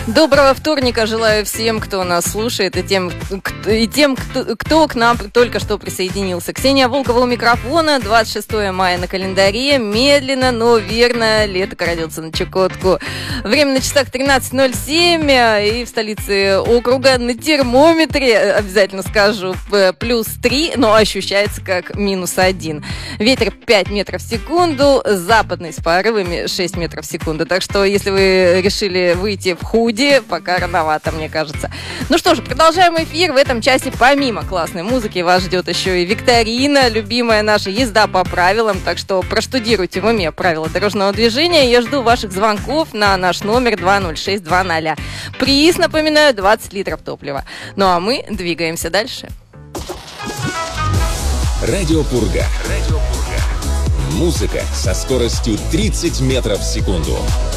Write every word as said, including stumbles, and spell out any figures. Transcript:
Доброго вторника желаю всем, кто нас слушает, и тем, кто, и тем кто, кто к нам только что присоединился. Ксения Волкова у микрофона, двадцать шестое мая на календаре. Медленно, но верно, лето крадется на Чукотку. Время на часах тринадцать ноль семь, и в столице округа на термометре, обязательно скажу, плюс три, но ощущается как минус один. Ветер пять метров в секунду, западный с порывами шесть метров в секунду. Так что, если вы решили выйти в худи, пока рановато, мне кажется. Ну что ж, продолжаем эфир. В этом часе помимо классной музыки вас ждет еще и викторина, любимая наша езда по правилам. Так что проштудируйте в уме правила дорожного движения. Я жду ваших звонков на наш номер два ноль шесть два ноль. Приз, напоминаю, двадцать литров топлива. Ну а мы двигаемся дальше. Радио Пурга. Радио Пурга. Музыка со скоростью тридцать метров в секунду.